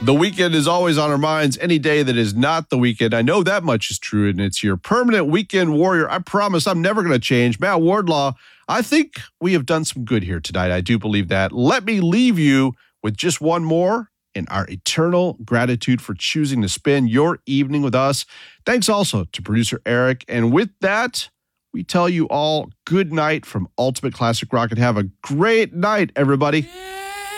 The weekend is always on our minds. Any day that is not the weekend, I know that much is true, and it's your permanent weekend warrior. I promise I'm never going to change. Matt Wardlaw, I think we have done some good here tonight. I do believe that. Let me leave you with just one more and our eternal gratitude for choosing to spend your evening with us. Thanks also to producer Eric. And with that, we tell you all good night from Ultimate Classic Rock and have a great night, everybody.